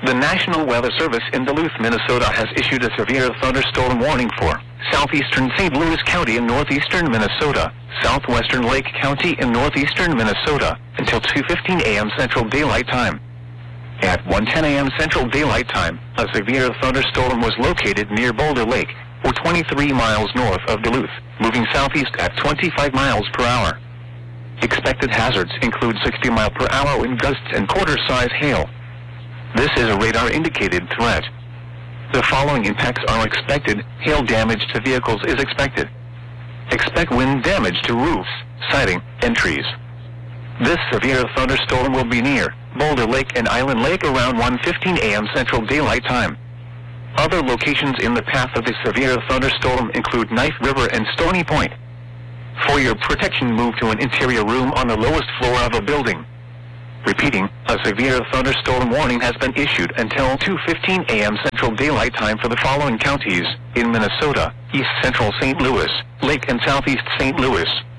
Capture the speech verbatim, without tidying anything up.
The National Weather Service in Duluth, Minnesota has issued a severe thunderstorm warning for southeastern Saint Louis County in northeastern Minnesota, southwestern Lake County in northeastern Minnesota, until two fifteen a m Central Daylight Time. At one ten a m Central Daylight Time, a severe thunderstorm was located near Boulder Lake, or twenty-three miles north of Duluth, moving southeast at twenty-five miles per hour. Expected hazards include sixty mile per hour wind gusts and quarter-size hail. This is a radar-indicated threat. The following impacts are expected. Hail damage to vehicles is expected. Expect wind damage to roofs, siding, and trees. This severe thunderstorm will be near Boulder Lake and Island Lake around one fifteen a m Central Daylight Time. Other locations in the path of the severe thunderstorm include Knife River and Stony Point. For your protection, move to an interior room on the lowest floor of a building. Repeating, a severe thunderstorm warning has been issued until two fifteen a m Central Daylight Time for the following counties in Minnesota: East Central Saint Louis, Lake and Southeast Saint Louis,